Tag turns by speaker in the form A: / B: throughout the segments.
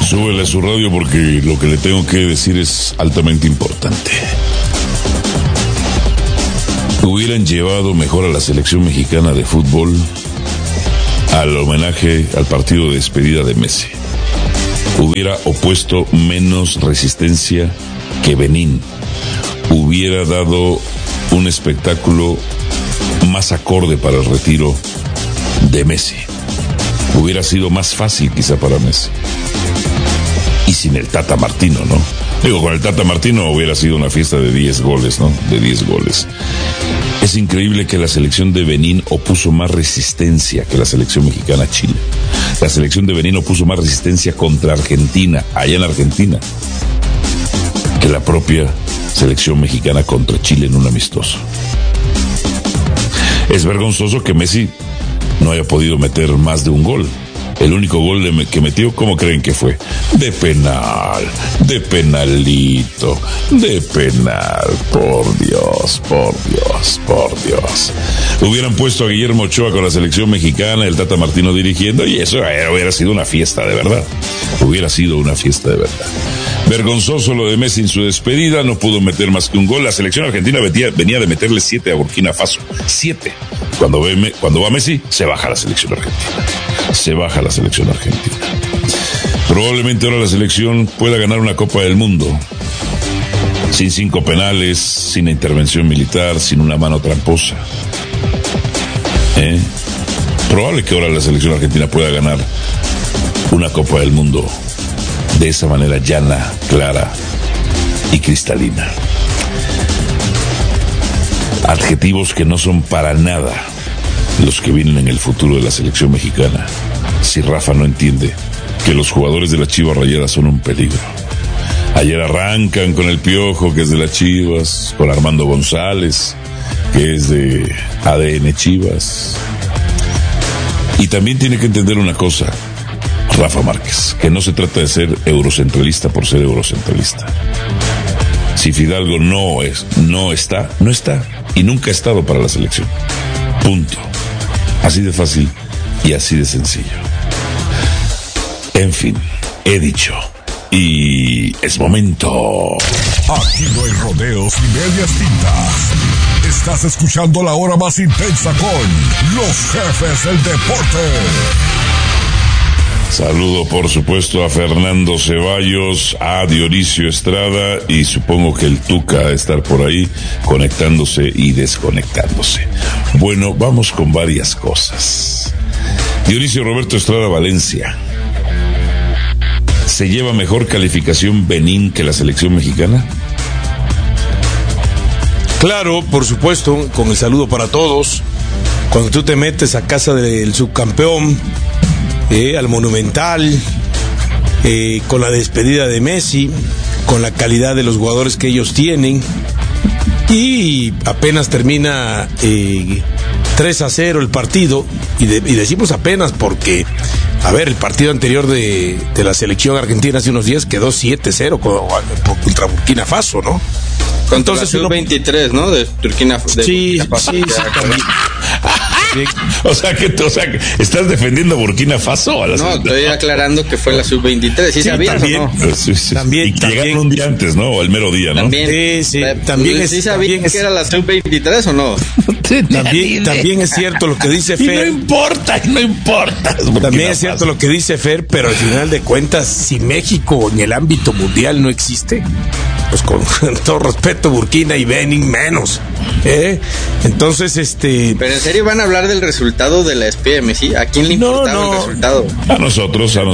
A: Súbele a su radio porque lo que le tengo que decir es altamente importante. Hubieran llevado mejor a la selección mexicana de fútbol al homenaje al partido de despedida de Messi. Hubiera opuesto menos resistencia que Benín. Hubiera dado un espectáculo más acorde para el retiro de Messi. Hubiera sido más fácil quizá para Messi. Y sin el Tata Martino, ¿no? Digo, con el Tata Martino hubiera sido una fiesta de 10 goles, ¿no? De 10 goles. Es increíble que la selección de Benín opuso más resistencia que la selección mexicana a Chile. La selección de Benín opuso más resistencia contra Argentina, allá en Argentina, que la propia selección mexicana contra Chile en un amistoso. Es vergonzoso que Messi no haya podido meter más de un gol. El único gol que metió, ¿cómo creen que fue? De penal, de penalito, de penal. Por Dios, por Dios, por Dios. Hubieran puesto a Guillermo Ochoa con la selección mexicana, el Tata Martino dirigiendo, y eso hubiera sido una fiesta de verdad. Hubiera sido una fiesta de verdad. Vergonzoso lo de Messi en su despedida, no pudo meter más que un gol. La selección argentina venía de meterle 7 a Burkina Faso. 7. Cuando va Messi, se baja la selección argentina. Se baja la selección argentina. Probablemente ahora la selección pueda ganar una Copa del Mundo. Sin 5 penales, sin intervención militar, sin una mano tramposa. Probable que ahora la selección argentina pueda ganar una Copa del Mundo de esa manera llana, clara y cristalina. Adjetivos que no son para nada los que vienen en el futuro de la selección mexicana. Si Rafa no entiende que los jugadores de las Chivas Rayadas son un peligro. Ayer arrancan con el Piojo, que es de las Chivas, con Armando González, que es de ADN Chivas. Y también tiene que entender una cosa, Rafa Márquez, que no se trata de ser eurocentralista por ser eurocentralista. Si Fidalgo no está, y nunca ha estado para la selección. Punto. Así de fácil y así de sencillo. En fin, he dicho. Y es momento.
B: Aquí no hay rodeos ni medias tintas. Estás escuchando la hora más intensa con los jefes del deporte.
A: Saludo por supuesto a Fernando Ceballos, a Dionisio Estrada y supongo que el Tuca a estar por ahí conectándose y desconectándose. Bueno, vamos con varias cosas. Dionisio Roberto Estrada Valencia. ¿Se lleva mejor calificación Benín que la selección mexicana?
C: Claro, por supuesto, con el saludo para todos. Cuando tú te metes a casa del subcampeón, al Monumental, con la despedida de Messi, con la calidad de los jugadores que ellos tienen, y apenas termina 3-0 el partido, y decimos apenas porque, a ver, el partido anterior de la selección argentina hace unos días quedó 7-0 contra Burkina Faso, ¿no?
D: Entonces la sub-23, ¿no? De Burkina Faso.
C: Sí, también.
A: Sí. O sea que estás defendiendo a Burkina Faso.
D: No, estoy aclarando que fue la sub-23. ¿Sí sabías
A: también,
D: o no?
A: Sí.
C: También,
A: y que llegaron un día antes, ¿no? O el mero día, ¿no?
D: También.
C: Sí. También
D: ¿Sí sabías que era la sub-23 o no?
C: También es cierto lo que dice Fer.
A: Y no importa.
C: También es cierto lo que dice Fer, pero al final de cuentas, si México en el ámbito mundial no existe, pues con todo respeto, Burkina y Benin menos. Entonces,
D: Pero en serio van a hablar del resultado de la despedida de Messi. ¿A quién le importaba el resultado?
A: A nosotros.
D: Era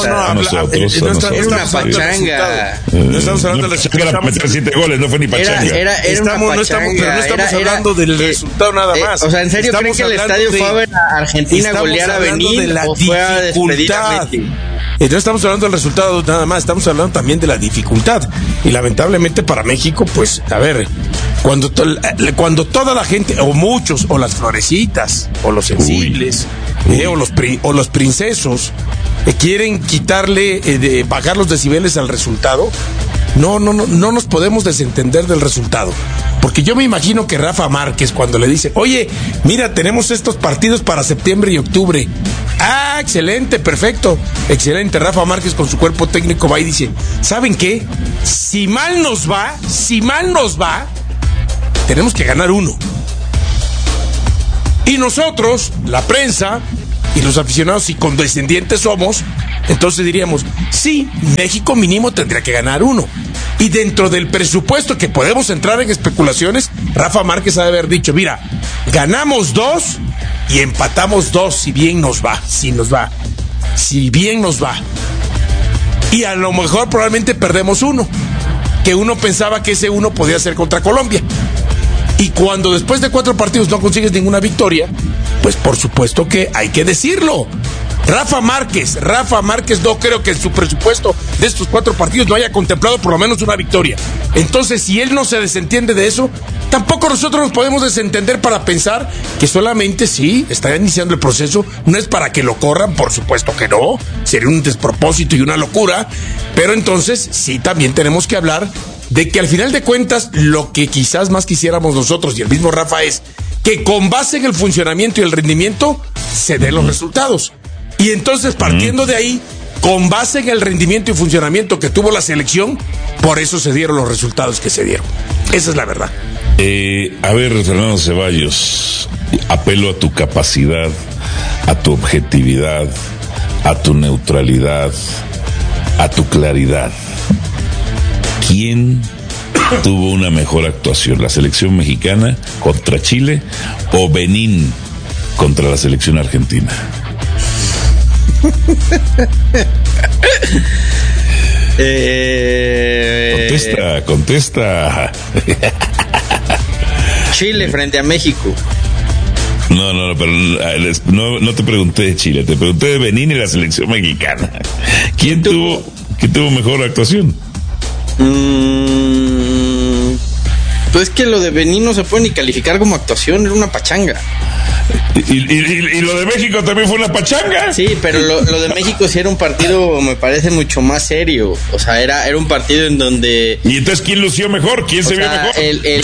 D: una pachanga.
C: No estamos hablando del resultado.
A: Era meter 7 goles, no fue ni pachanga.
D: Era una pachanga.
C: No estamos hablando del resultado nada más.
D: O sea, ¿en serio creen que el estadio fue a ver a Argentina golear a Benín o fue a despedir a Messi?
C: No estamos hablando del resultado nada más, estamos hablando también de la dificultad. Y lamentablemente para México, pues, a ver, cuando toda la gente, o muchos, o las florecitas, o los sensibles, o los princesos, quieren quitarle, bajar los decibeles al resultado, no nos podemos desentender del resultado. Porque yo me imagino que Rafa Márquez, cuando le dice, oye, mira, tenemos estos partidos para septiembre y octubre, Excelente, perfecto. Excelente. Rafa Márquez con su cuerpo técnico va y dice, ¿saben qué? Si mal nos va, tenemos que ganar uno. Y nosotros, la prensa y los aficionados, si condescendientes somos, entonces diríamos, sí, México mínimo tendría que ganar uno. Y dentro del presupuesto que podemos entrar en especulaciones, Rafa Márquez ha de haber dicho, mira, ganamos 2 y empatamos 2 si bien nos va. Y a lo mejor probablemente perdemos 1, que uno pensaba que ese 1 podía ser contra Colombia. Y cuando después de 4 partidos no consigues ninguna victoria, pues por supuesto que hay que decirlo. Rafa Márquez no creo que en su presupuesto de estos 4 partidos no haya contemplado por lo menos una victoria. Entonces, si él no se desentiende de eso, tampoco nosotros nos podemos desentender para pensar que solamente sí, está iniciando el proceso, no es para que lo corran, por supuesto que no, sería un despropósito y una locura, pero entonces sí también tenemos que hablar de que al final de cuentas lo que quizás más quisiéramos nosotros y el mismo Rafa es que con base en el funcionamiento y el rendimiento se den los resultados. Y entonces, partiendo de ahí, con base en el rendimiento y funcionamiento que tuvo la selección, por eso se dieron los resultados que se dieron. Esa es la verdad.
A: A ver, Fernando Ceballos, apelo a tu capacidad, a tu objetividad, a tu neutralidad, a tu claridad. ¿Quién tuvo una mejor actuación? ¿La selección mexicana contra Chile o Benín contra la selección argentina? Contesta.
D: Chile frente a México.
A: No, pero no te pregunté de Chile, te pregunté de Benín y la selección mexicana. ¿Quién tuvo mejor actuación?
D: Pues que lo de Benín no se puede ni calificar como actuación, era una pachanga.
A: ¿Y lo de México también fue una pachanga?
D: Sí, pero lo de México sí era un partido, me parece, mucho más serio. O sea, era un partido en donde...
A: ¿Y entonces quién lució mejor? ¿Quién se vio mejor?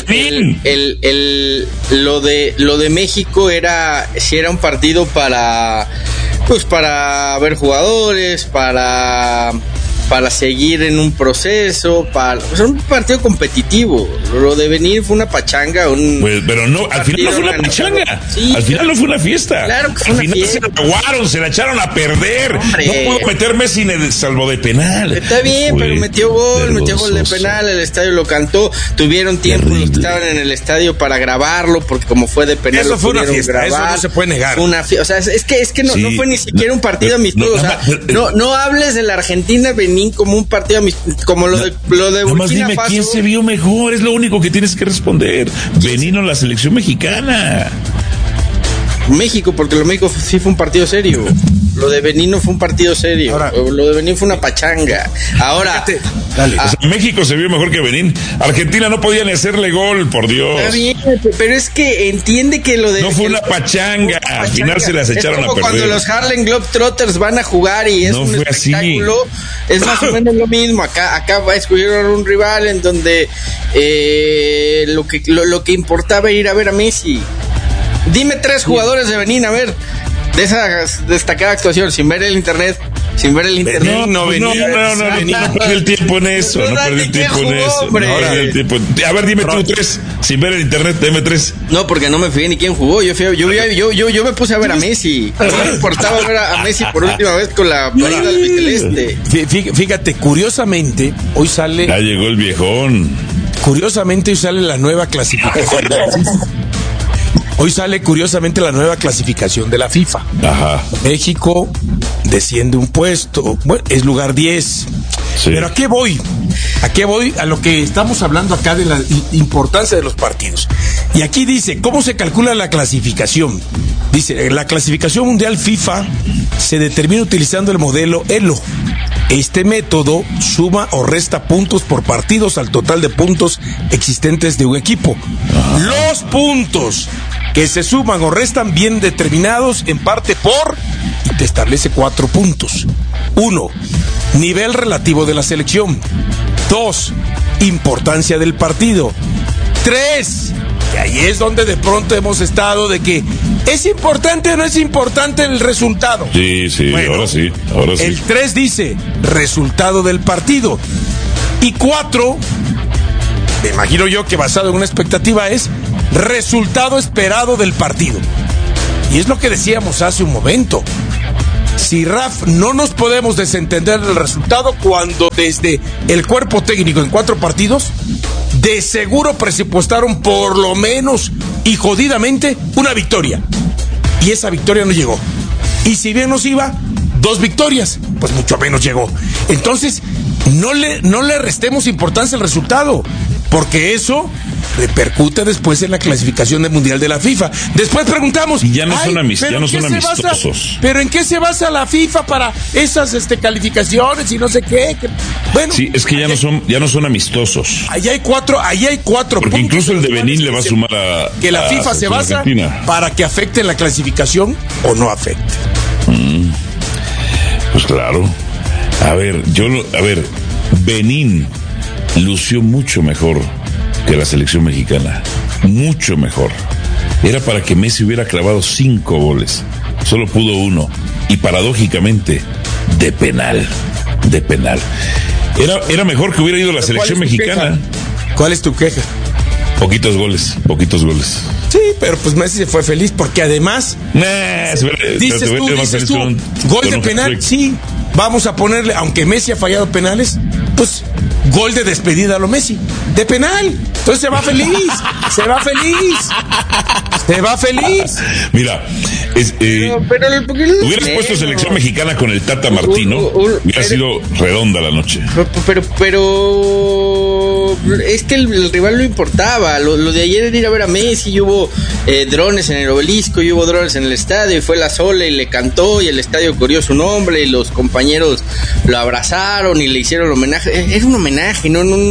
D: Lo de México sí era un partido para ver jugadores, para seguir en un proceso, un partido competitivo. Lo de venir fue una pachanga.
A: Pero no, al final no fue una pachanga. Sí, al final no fue una fiesta.
D: Claro que fue una fiesta.
A: Se la aguaron, se la echaron a perder. Hombre. No pudo meter Messi salvo de penal.
D: Está bien, pero metió gol de penal, el estadio lo cantó. Tuvieron tiempo los que estaban en el estadio para grabarlo, porque como fue de penal,
C: eso fue una fiesta, grabar. Eso no se puede negar.
D: O sea, es que no fue ni siquiera un partido amistoso. O sea, no hables de la Argentina Benín como un partido como lo de Burkina Faso.
A: ¿Quién se vio mejor? Es lo único que tienes que responder. Benín o la selección mexicana.
D: México, porque lo de México sí fue un partido serio. Lo de Benín no fue un partido serio. Ahora, lo de Benín fue una pachanga. Ahora,
A: dale. O sea, México se vio mejor que Benín. Argentina no podía ni hacerle gol, por Dios.
D: Está bien, pero es que entiende que lo de...
A: No fue una pachanga. Al final se las echaron a perder.
D: Cuando los Harlem Globetrotters van a jugar y es un espectáculo, es más o menos lo mismo. Acá escogieron un rival en donde lo que importaba era ir a ver a Messi. Dime 3 jugadores de Benín, a ver, de esa destacada actuación, sin ver el internet.
A: Benín no perdí el tiempo en eso. A ver, dime tú 3, sin ver el internet, dime 3.
D: No, porque no me fijé ni quién jugó. Yo me puse a ver a Messi. No me importaba ver a Messi por última vez con la playera del albiceleste.
C: Fíjate, curiosamente, hoy sale...
A: Ya llegó el viejón.
C: Curiosamente, hoy sale la nueva clasificación. Hoy sale curiosamente la nueva clasificación de la FIFA.
A: Ajá.
C: México desciende un puesto, bueno, es lugar 10. Sí. Pero ¿a qué voy? A lo que estamos hablando acá de la importancia de los partidos. Y aquí dice, ¿cómo se calcula la clasificación? Dice, la clasificación mundial FIFA se determina utilizando el modelo ELO. Este método suma o resta puntos por partidos al total de puntos existentes de un equipo. Ajá. Los puntos que se suman o restan bien determinados en parte y te establece 4 puntos. 1. Nivel relativo de la selección. 2. Importancia del partido. 3. Y ahí es donde de pronto hemos estado de que ¿Es importante o no es importante el resultado?
A: Sí, bueno, ahora sí.
C: El 3 dice resultado del partido. Y 4, me imagino yo que basado en una expectativa, es resultado esperado del partido. Y es lo que decíamos hace un momento. Si Raf, no nos podemos desentender del resultado cuando desde el cuerpo técnico en 4 partidos de seguro presupuestaron por lo menos y jodidamente una victoria. Y esa victoria no llegó. Y si bien nos iba, 2 victorias, pues mucho menos llegó. Entonces, no le restemos importancia al resultado, porque eso repercute después en la clasificación del Mundial de la FIFA. Después preguntamos,
A: y ya no son amistosos.
C: ¿Pero en qué se basa la FIFA para esas calificaciones y no sé qué? Bueno,
A: sí, es que ya no son amistosos.
C: Ahí hay cuatro
A: porque
C: puntos.
A: Incluso el de Benín le va a sumar a
C: que la FIFA se basa Argentina para que afecte la clasificación o no afecte.
A: Pues claro. A ver, Benín lució mucho mejor que la selección mexicana, mucho mejor. Era para que Messi hubiera clavado 5 goles, solo pudo 1, y paradójicamente de penal. Era mejor que hubiera ido la selección mexicana.
C: ¿Cuál es tu queja?
A: Poquitos goles.
C: Sí, pero pues Messi se fue feliz porque además dices tú, gol de penal, sí, vamos a ponerle, aunque Messi ha fallado penales, pues gol de despedida a lo Messi, de penal. Entonces se va feliz.
A: Mira, hubieras puesto selección mexicana con el Tata Martino, hubiera sido redonda la noche.
D: Pero es que el rival no importaba. Lo de ayer era ir a ver a Messi, y hubo drones en el obelisco, y hubo drones en el estadio, y fue la Sole y le cantó, y el estadio corrió su nombre, y los compañeros lo abrazaron y le hicieron homenaje. Era un homenaje,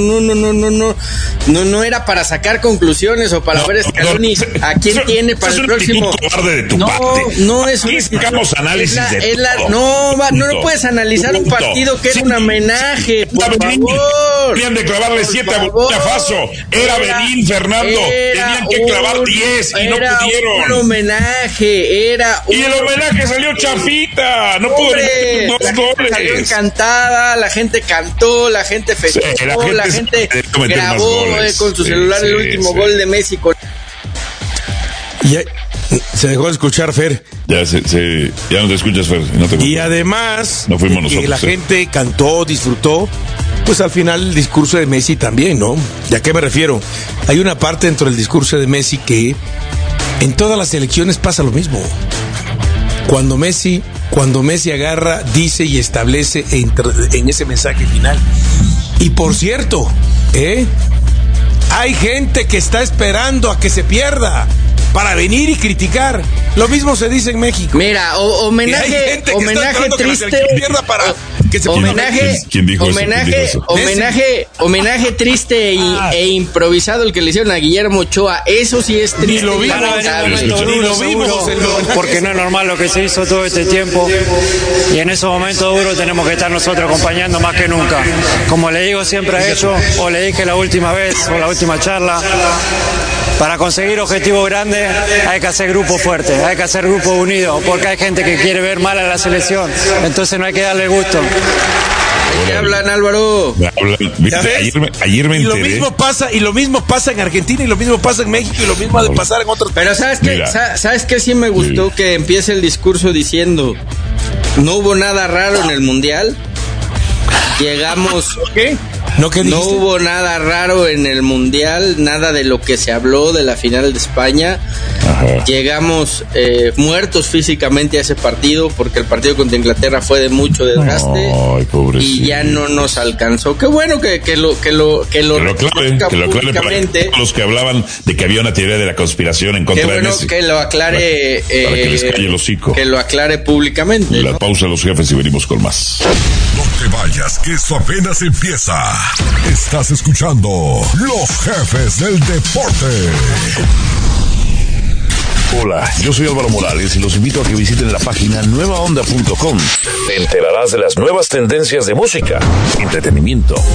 D: no era para sacar conclusiones o para ver Scaloni a quién tiene para el próximo. No es un
A: análisis
D: no puedes analizar un partido que era un homenaje, por favor.
A: Tenían de clavarle 7 a Burkina Faso. Era Benín, Fernando. Tenían que clavar 10 y no pudieron.
D: Un homenaje,
A: y el homenaje salió chafita. No pudo meter 2 goles.
D: Salió encantada, la gente cantó, la gente festejó, la gente grabó con su celular el último gol de Messi.
C: Y se dejó de escuchar, Fer.
A: Ya no te escuchas, Fer.
C: Y además,
A: no fuimos nosotros,
C: la gente cantó, disfrutó. Pues al final el discurso de Messi también, ¿no? ¿Y a qué me refiero? Hay una parte dentro del discurso de Messi que en todas las elecciones pasa lo mismo. Cuando Messi agarra, dice y establece en ese mensaje final. Y por cierto, hay gente que está esperando a que se pierda para venir y criticar. Lo mismo se dice en México.
D: Mira, homenaje triste. Homenaje triste e improvisado el que le hicieron a Guillermo Ochoa. Eso sí es triste.
C: Ni lo vimos.
E: Porque no es normal lo que se hizo todo este tiempo. Y en esos momentos duros tenemos que estar nosotros acompañando más que nunca. Como le digo siempre a ellos, o le dije la última vez, o la última charla, para conseguir objetivos grandes hay que hacer grupos fuertes, hay que hacer grupos unidos, porque hay gente que quiere ver mal a la selección, entonces no hay que darle gusto.
D: ¿Qué hablan, Álvaro?
A: Ayer me enteré.
C: Y lo mismo pasa en Argentina, y lo mismo pasa en México, y lo mismo ha de pasar en otros.
D: Pero ¿sabes qué sí me gustó? Que empiece el discurso diciendo: no hubo nada raro en el Mundial. Llegamos.
C: ¿Qué?
D: No hubo nada raro en el Mundial, nada de lo que se habló de la final de España. Ajá. Llegamos muertos físicamente a ese partido, porque el partido contra Inglaterra fue de mucho desgaste.
A: Ay,
D: y ya no nos alcanzó. Qué bueno que lo
A: aclare públicamente. Para los que hablaban de que había una teoría de la conspiración en contra de Messi.
D: Que lo aclare.
A: Para que les calle el hocico.
D: Que lo aclare públicamente.
A: La pausa, los jefes, y venimos con más.
B: No te vayas, que esto apenas empieza. Estás escuchando Los Jefes del Deporte.
F: Hola, yo soy Álvaro Morales y los invito a que visiten la página nuevaonda.com. Te enterarás de las nuevas tendencias de música, entretenimiento,